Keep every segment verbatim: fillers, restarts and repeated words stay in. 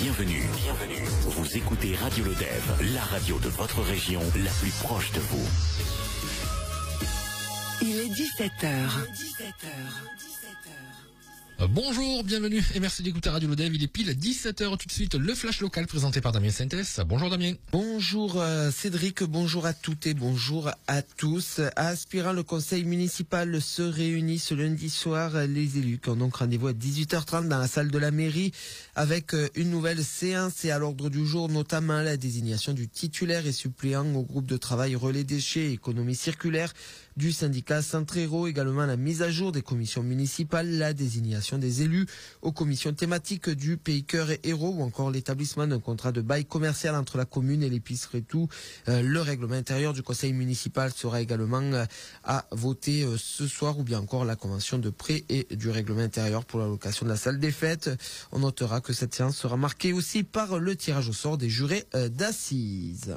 Bienvenue. Bienvenue. Vous écoutez Radio Lodève, la radio de votre région, la plus proche de vous. Il est dix-sept heures. Euh, bonjour, bienvenue et merci d'écouter Radio Lodève. Il est pile dix-sept heures. Tout de suite, le flash local présenté par Damien Sintès. Bonjour Damien. Bonjour euh, Cédric, bonjour à toutes et bonjour à tous. À Aspirant, le conseil municipal se réunit ce lundi soir. Les élus qui ont donc rendez-vous à dix-huit heures trente dans la salle de la mairie avec euh, une nouvelle séance et à l'ordre du jour notamment la désignation du titulaire et suppléant au groupe de travail relais déchets et économie circulaire du syndicat Centre-Héros, également la mise à jour des commissions municipales, la désignation des élus aux commissions thématiques du Pays Cœur et Héros ou encore l'établissement d'un contrat de bail commercial entre la commune et l'épicerie tout. Euh, le règlement intérieur du conseil municipal sera également euh, à voter euh, ce soir ou bien encore la convention de prêt et du règlement intérieur pour la location de la salle des fêtes. On notera que cette séance sera marquée aussi par le tirage au sort des jurés euh, d'assises.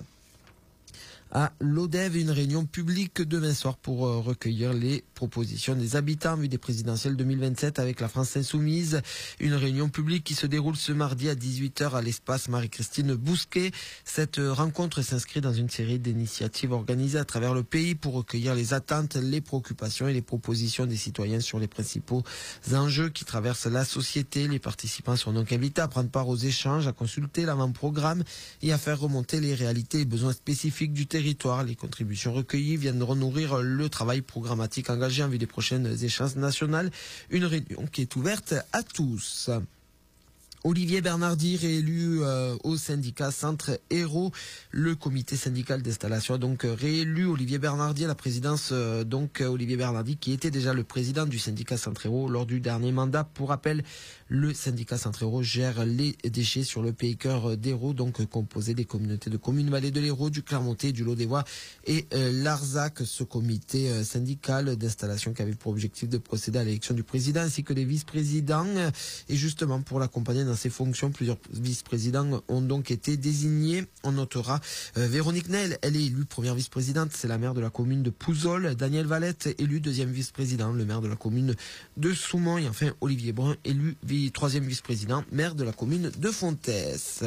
À Lodève, une réunion publique demain soir pour recueillir les propositions des habitants en vue des présidentielles deux mille vingt-sept avec la France Insoumise. Une réunion publique qui se déroule ce mardi à dix-huit heures à l'espace Marie-Christine Bousquet. Cette rencontre s'inscrit dans une série d'initiatives organisées à travers le pays pour recueillir les attentes, les préoccupations et les propositions des citoyens sur les principaux enjeux qui traversent la société. Les participants sont donc invités à prendre part aux échanges, à consulter l'avant-programme et à faire remonter les réalités et besoins spécifiques du territoire. Les contributions recueillies viendront nourrir le travail programmatique engagé en vue des prochaines échéances nationales. Une réunion qui est ouverte à tous. Olivier Bernardi, réélu euh, au syndicat Centre-Héros. Le comité syndical d'installation a donc réélu Olivier Bernardi à la présidence. Euh, donc Olivier Bernardi qui était déjà le président du syndicat Centre-Héros lors du dernier mandat. Pour rappel, le syndicat Centre-Héros gère les déchets sur le Pays Cœur d'Hérault, donc composé des communautés de communes Vallée de l'Hérault, du Clermontais, du Lot-des-Voix et euh, l'Arzac. Ce comité euh, syndical d'installation qui avait pour objectif de procéder à l'élection du président ainsi que des vice-présidents. Et justement pour l'accompagner dans ses fonctions, plusieurs vice-présidents ont donc été désignés. On notera euh, Véronique Neil, elle est élue première vice-présidente, c'est la maire de la commune de Pouzol. Daniel Valette, élu deuxième vice-président, le maire de la commune de Soumont. Et enfin Olivier Brun, élu troisième vice-président, maire de la commune de Fontès.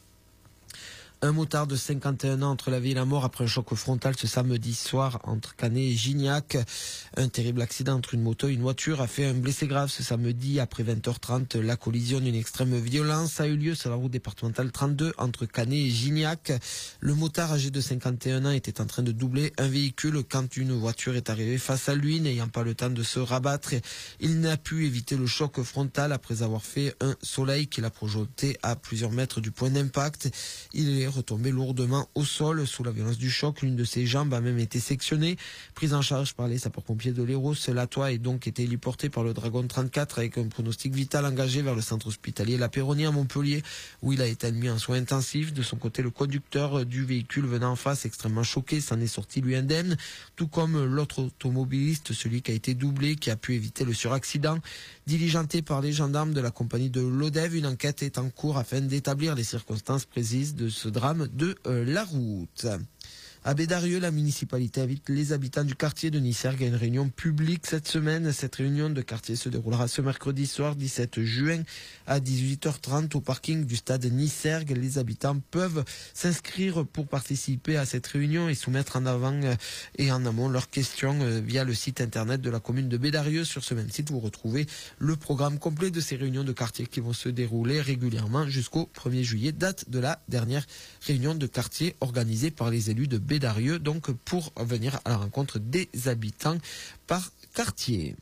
Un motard de cinquante et un ans entre la vie et la mort après un choc frontal ce samedi soir entre Canet et Gignac. Un terrible accident entre une moto et une voiture a fait un blessé grave ce samedi après vingt heures trente. La collision d'une extrême violence a eu lieu sur la route départementale trente-deux entre Canet et Gignac. Le motard âgé de cinquante et un ans était en train de doubler un véhicule quand une voiture est arrivée face à lui, n'ayant pas le temps de se rabattre. Il n'a pu éviter le choc frontal après avoir fait un soleil qu'il a projeté à plusieurs mètres du point d'impact. Il est retombé lourdement au sol sous la violence du choc. L'une de ses jambes a même été sectionnée. Prise en charge par les sapeurs-pompiers de l'Hérault, Latois est donc été héliporté par le Dragon trente-quatre avec un pronostic vital engagé vers le centre hospitalier La Péronie à Montpellier où il a été admis en soins intensifs. De son côté, le conducteur du véhicule venant en face, extrêmement choqué, s'en est sorti lui indemne, tout comme l'autre automobiliste, celui qui a été doublé, qui a pu éviter le suraccident. Diligenté par les gendarmes de la compagnie de Lodève, une enquête est en cours afin d'établir les circonstances précises de ce drame de euh, la route. À Bédarieux, la municipalité invite les habitants du quartier de Nissergues à une réunion publique cette semaine. Cette réunion de quartier se déroulera ce mercredi soir, dix-sept juin, à dix-huit heures trente au parking du stade Nissergues. Les habitants peuvent s'inscrire pour participer à cette réunion et soumettre en avant et en amont leurs questions via le site internet de la commune de Bédarieux. Sur ce même site, vous retrouvez le programme complet de ces réunions de quartier qui vont se dérouler régulièrement jusqu'au premier juillet, date de la dernière réunion de quartier organisée par les élus de Bédarieux. Bédarieux, donc pour venir à la rencontre des habitants par quartier.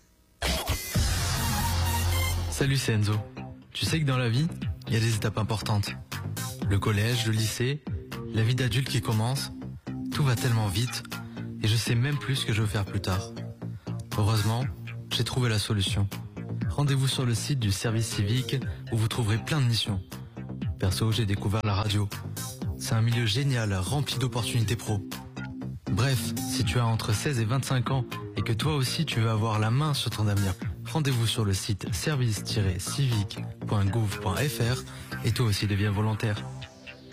Salut, c'est Enzo. Tu sais que dans la vie, il y a des étapes importantes. Le collège, le lycée, la vie d'adulte qui commence. Tout va tellement vite et je sais même plus ce que je veux faire plus tard. Heureusement, j'ai trouvé la solution. Rendez-vous sur le site du service civique où vous trouverez plein de missions. Perso, j'ai découvert la radio. C'est un milieu génial, rempli d'opportunités pro. Bref, si tu as entre seize et vingt-cinq ans et que toi aussi tu veux avoir la main sur ton avenir, rendez-vous sur le site service tiret civique point gouv point f r et toi aussi deviens volontaire.